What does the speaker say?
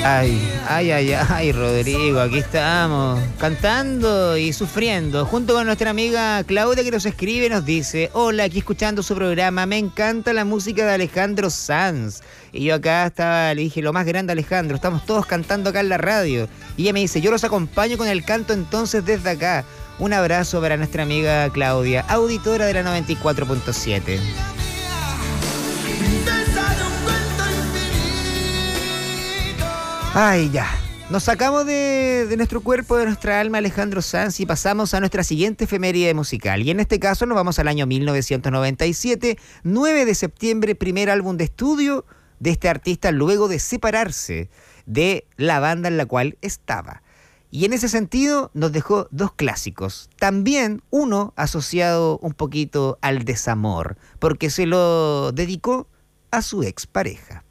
Ay, Rodrigo, aquí estamos, cantando y sufriendo, junto con nuestra amiga Claudia, que nos escribe y nos dice: hola, aquí escuchando su programa, me encanta la música de Alejandro Sanz. Y yo acá estaba, le dije: lo más grande, Alejandro, estamos todos cantando acá en la radio. Y ella me dice: yo los acompaño con el canto entonces desde acá. Un abrazo para nuestra amiga Claudia, auditora de la 94.7. Ya. Nos sacamos de nuestro cuerpo, de nuestra alma, Alejandro Sanz, y pasamos a nuestra siguiente efeméride musical. Y en este caso nos vamos al año 1997, 9 de septiembre, primer álbum de estudio de este artista luego de separarse de la banda en la cual estaba. Y en ese sentido nos dejó dos clásicos. También uno asociado un poquito al desamor, porque se lo dedicó a su expareja.